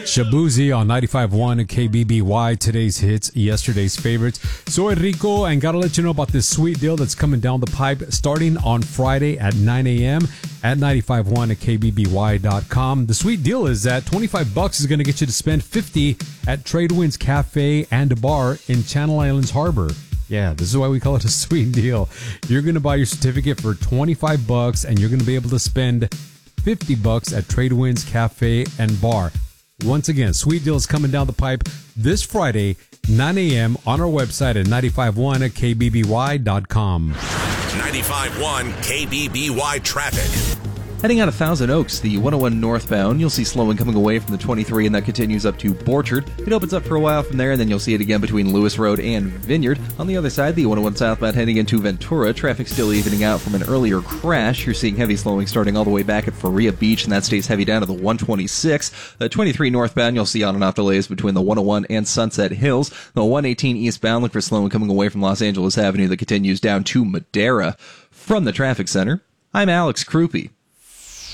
Shabuzi on 95.1 and KBBY, today's hits, yesterday's favorites. Soy Rico, and gotta let you know about this sweet deal that's coming down the pipe starting on Friday at 9 a.m. at 95.1 at KBBY.com. The sweet deal is that $25 is going to get you to spend $50 at Tradewinds Cafe and Bar in Channel Islands Harbor. Yeah, this is why we call it a sweet deal. You're going to buy your certificate for $25 and you're going to be able to spend $50 at Tradewinds Cafe and Bar. Once again, sweet deal is coming down the pipe this Friday, 9 a.m. on our website at 95.1 at KBBY.com. 95.1 KBBY traffic. Heading out of Thousand Oaks, the 101 northbound, you'll see slowing coming away from the 23, and that continues up to Borchard. It opens up for a while from there, and then you'll see it again between Lewis Road and Vineyard. On the other side, the 101 southbound heading into Ventura, traffic still evening out from an earlier crash. You're seeing heavy slowing starting all the way back at Faria Beach, and that stays heavy down to the 126. The 23 northbound, you'll see on and off delays between the 101 and Sunset Hills. The 118 eastbound, look for slowing coming away from Los Angeles Avenue that continues down to Madera. From the traffic center, I'm Alex Krupe.